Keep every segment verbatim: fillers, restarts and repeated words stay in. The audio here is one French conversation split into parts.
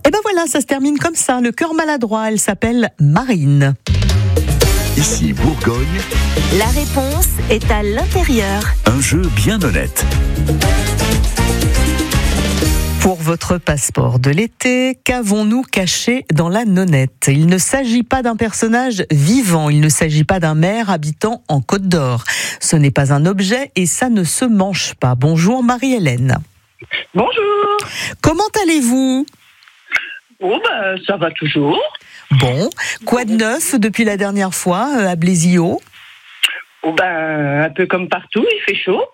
Et ben voilà, ça se termine comme ça. Le cœur maladroit, elle s'appelle Marine. Ici Bourgogne, La réponse est à l'intérieur. un jeu bien honnête. Pour votre passeport de l'été, qu'avons-nous caché dans la nonnette ? Il ne s'agit pas d'un personnage vivant, il ne s'agit pas d'un maire habitant en Côte d'Or. Ce n'est pas un objet et ça ne se mange pas. Bonjour Marie-Hélène. Bonjour. Comment allez-vous ? Oh bah ça va toujours. Bon, quoi de neuf depuis la dernière fois euh, à Blaisio ? Oh ben un peu comme partout, il fait chaud.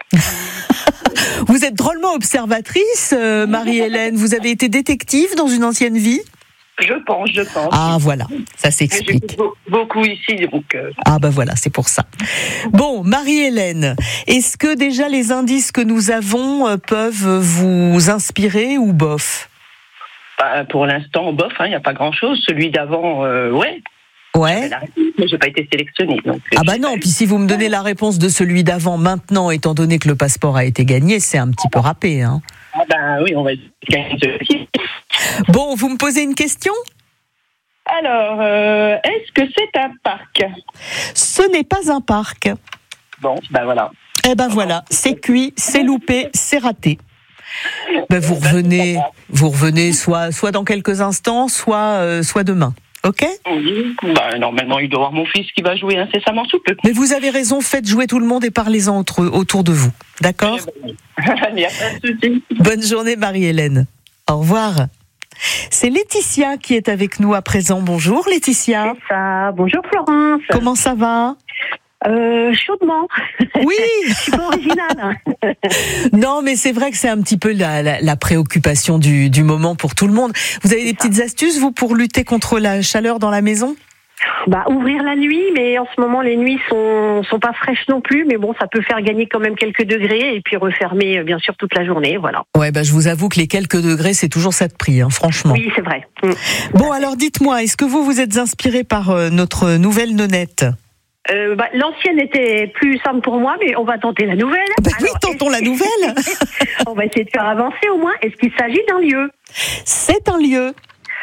Vous êtes drôlement observatrice, euh, Marie-Hélène. Vous avez été détective dans une ancienne vie ? Je pense, je pense. Ah voilà, ça Mais s'explique. j'écoute beaucoup ici, donc. Euh... Ah ben voilà, c'est pour ça. Bon, Marie-Hélène, est-ce que déjà les indices que nous avons euh, peuvent vous inspirer ou bof ? Bah, pour l'instant, bof, il hein, n'y a pas grand-chose. Celui d'avant, euh, ouais. Ouais. Mais j'ai pas été sélectionnée. Donc, Ah bah non, puis si vous me donnez la réponse de celui d'avant maintenant, étant donné que le passeport a été gagné, c'est un petit peu râpé, hein. Ah ben oui, on va gagner celui-ci. Bon, vous me posez une question ? Alors, euh, est-ce que c'est un parc ? Ce n'est pas un parc. Bon, ben voilà. Eh ben voilà, c'est cuit, c'est loupé, c'est raté. Ben vous revenez, vous revenez soit, soit dans quelques instants, soit, euh, soit demain. Ok ? Oui. Ben, normalement, il doit y avoir mon fils qui va jouer incessamment sous peu. Mais vous avez raison, faites jouer tout le monde et parlez-en entre, autour de vous. D'accord ? Il n'y a pas de souci. Bonne journée Marie-Hélène. Au revoir. C'est Laetitia qui est avec nous à présent. Bonjour Laetitia. C'est ça. Bonjour Florence. Comment ça va ? Euh, chaudement. Oui. Je suis pas originale. Non, mais c'est vrai que c'est un petit peu la, la, la préoccupation du, du moment pour tout le monde. Vous avez des petites astuces, vous, pour lutter contre la chaleur dans la maison ? Bah, ouvrir la nuit, mais en ce moment, les nuits sont, sont pas fraîches non plus, mais bon, ça peut faire gagner quand même quelques degrés, et puis refermer, bien sûr, toute la journée, voilà. Ouais, bah, je vous avoue que les quelques degrés, c'est toujours ça de prix, hein, franchement. Oui, c'est vrai. Mmh. Bon, alors dites-moi, est-ce que vous vous êtes inspiré par euh, notre nouvelle nonnette ? Euh, bah, l'ancienne était plus simple pour moi, mais on va tenter la nouvelle. Bah oui, Alors, tentons la nouvelle. On va essayer de faire avancer au moins. Est-ce qu'il s'agit d'un lieu ? C'est un lieu.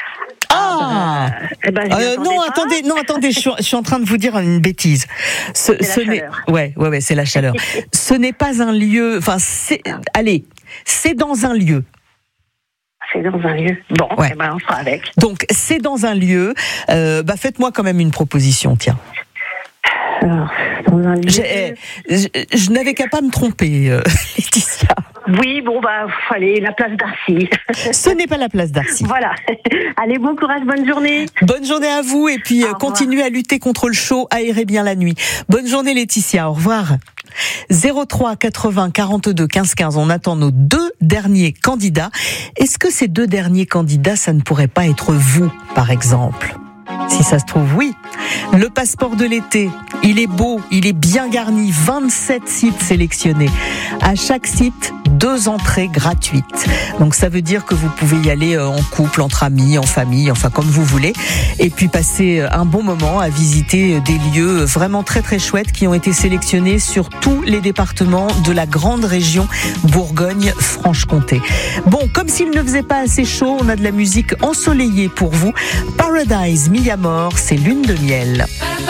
Ah, Eh ben, je m'y Euh, attendais non, pas. attendez, non, attendez, je suis, je suis en train de vous dire une bêtise. Ce, C'est la ce n'est, chaleur. ouais, ouais, ouais, c'est la chaleur. Ce n'est pas un lieu. Enfin, c'est, allez, c'est dans un lieu. C'est dans un lieu. Bon, Ouais. eh ben, on sera avec. Donc, c'est dans un lieu. Euh, bah, faites-moi quand même une proposition, tiens. Alors, dans un lieu. J'ai- Je, je n'avais qu'à pas me tromper, euh, Laetitia. Oui, bon, bah, allez, la place d'Arcy. Ce n'est pas la place d'Arcy. Voilà. Allez, bon courage, bonne journée. Bonne journée à vous et puis Au euh, revoir. continuez à lutter contre le chaud, aérez bien la nuit. Bonne journée Laetitia, au revoir. zéro trois quatre-vingts quarante-deux quinze quinze, on attend nos deux derniers candidats. Est-ce que ces deux derniers candidats, ça ne pourrait pas être vous, par exemple ? Si ça se trouve, oui. Le passeport de l'été, il est beau, il est bien garni, vingt-sept sites sélectionnés. À chaque site, deux entrées gratuites. Donc ça veut dire que vous pouvez y aller en couple, entre amis, en famille, enfin comme vous voulez. Et puis passer un bon moment à visiter des lieux vraiment très très chouettes qui ont été sélectionnés sur tous les départements de la grande région Bourgogne-Franche-Comté. Bon, comme s'il ne faisait pas assez chaud, on a de la musique ensoleillée pour vous. Paradise, Mia Mort, c'est lune de miel.